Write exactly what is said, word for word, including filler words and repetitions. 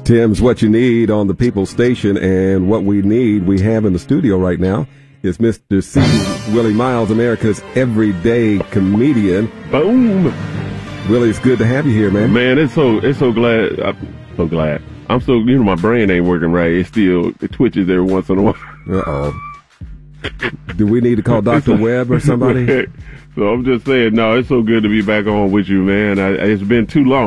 Tim's What You Need on the People Station, and what we need, we have in the studio right now, is Mister C. Willie Miles, America's everyday comedian. Boom. Willie, it's good to have you here, man. Man, it's so it's so glad. I'm so glad. I'm so, you know, my brain ain't working right. It still it twitches every once in a while. Uh-oh. Do we need to call Doctor Webb or somebody? So I'm just saying, no, it's so good to be back on with you, man. I, it's been too long.